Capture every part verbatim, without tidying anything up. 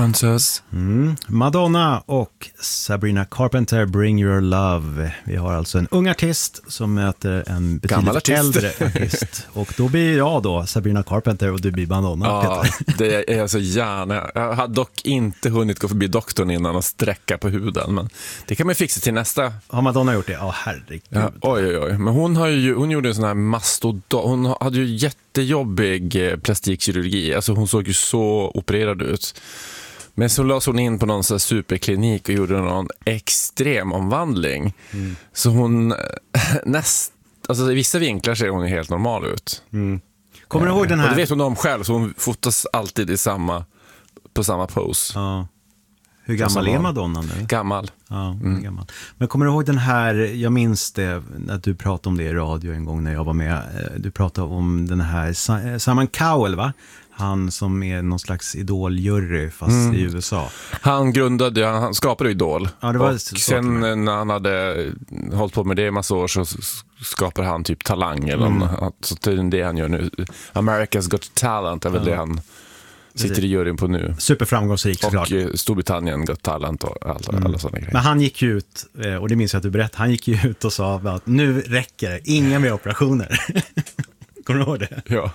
Princess. Mm. Madonna och Sabrina Carpenter, Bring Your Love. Vi har alltså en ung artist som möter en betydligt artist. äldre artist. Och då blir jag då Sabrina Carpenter och du blir Madonna. Ja, Peter. det är jag så gärna. Jag har dock inte hunnit gå förbi doktorn innan och sträcka på huden, men det kan man fixa till nästa. Har Madonna gjort det? Ja, herregud. Ja, oj, oj, oj. Men hon, har ju, hon gjorde en sån här mastodon. Hon hade ju jättejobbig plastikkirurgi. Alltså hon såg ju så opererad ut. Men så lades hon in på någon sån här superklinik och gjorde någon extrem omvandling. Mm. Så hon näst, alltså i vissa vinklar ser hon ju helt normal ut. Mm. Kommer du ihåg den här? Och det vet hon om själv, så hon fotas alltid i samma, på samma pose. Ja. Hur gammal är Madonna nu? Gammal. Ja, mm. gammal. Men kommer du ihåg den här, jag minns det när du pratade om det i radio en gång när jag var med. Du pratade om den här Simon Cowell, va? Han som är någon slags idoljury fast mm. i U S A. Han grundade, han skapade Idol. Ja, det var och sen när han hade hållit på med det i massa år så skapade han typ Talang eller mm. något. Så det är det han gör nu. America's Got Talent är väl ja. det han sitter i juryn på nu. Superframgångsrik såklart. Och Storbritannien Got Talent och alla, mm. alla sådana grejer. Men han gick ju ut, och det minns jag att du berättade, han gick ju ut och sa att nu räcker det, inga mer operationer. Kommer du ihåg det? Ja.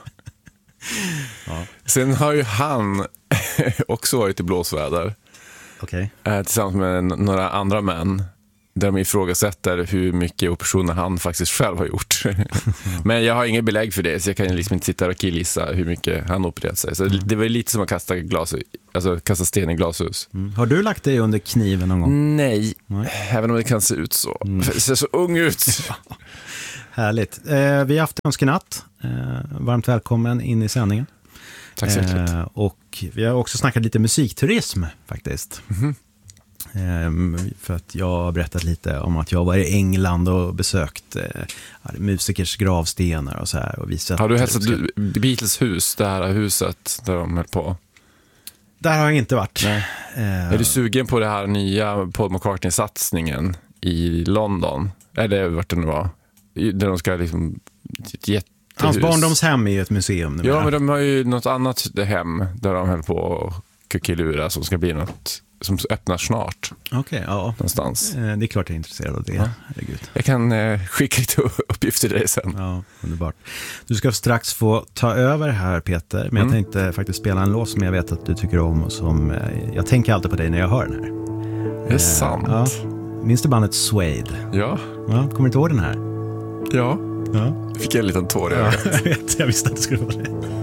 Ja. Sen har ju han också varit i blåsväder. Okay. eh, tillsammans med några andra män där de ifrågasätter hur mycket operationer han faktiskt själv har gjort. Mm. Men jag har ingen belägg för det, så jag kan liksom inte sitta och killgissa hur mycket han opererat sig. Så mm. det var lite som att kasta, glas, alltså kasta sten i glashus. Mm. Har du lagt dig under kniven någon gång? Nej, Nej. Även om det kan se ut så. Mm. Det ser så ung ut. Härligt. Eh, vi har haft önskenatt. Eh, varmt välkommen in i sändningen. Tack så mycket. Eh, och vi har också snackat lite musikturism faktiskt. Mm-hmm. Eh, för att jag har berättat lite om att jag var i England och besökt eh, musikers gravstenar och så här. Och visat. Har du hälsat du, Beatles hus, det här huset där de höll på? Där har jag inte varit. Nej. Eh, är du sugen på det här nya Paul McCartney-satsningen i London? Eller vart det nu var? Där de ska liksom ett jättehus. Hans barndomshem är ju ett museum nu. Ja, men de har ju något annat hem där de höll på och kuckelura som ska bli något som öppnar snart. Okej, okay, ja. Någonstans. Det är klart jag är intresserad av det. Ja. Herregud. Jag kan eh, skicka lite uppgifter till dig sen. Ja, underbart. Du ska strax få ta över här, Peter. Men mm. jag tänkte faktiskt spela en låt som jag vet att du tycker om och som eh, jag tänker alltid på dig när jag hör den här. Det är eh, sant. Ja. Minns du bandet Suede? Ja. Ja. Kommer du inte ihåg den här? Ja. Ja. Fick jag en liten tår i ja, ögat. Jag vet, jag visste att det skulle vara det.